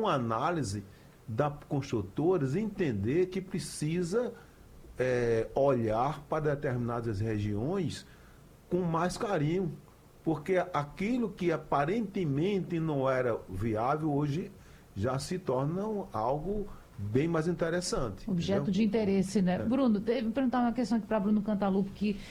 uma análise da construtoras entender que precisa olhar para determinadas regiões com mais carinho, porque aquilo que aparentemente não era viável hoje já se torna algo bem mais interessante. Objeto entendeu? de interesse, né? Bruno, vou perguntar uma questão aqui para Bruno Cantalupo, que